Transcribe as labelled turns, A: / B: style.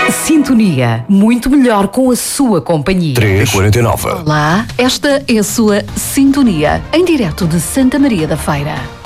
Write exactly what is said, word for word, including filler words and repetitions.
A: Sintonia, muito melhor com a sua companhia.
B: três e quarenta e nove.
A: Olá, esta é a sua Sintonia, em direto de Santa Maria da Feira.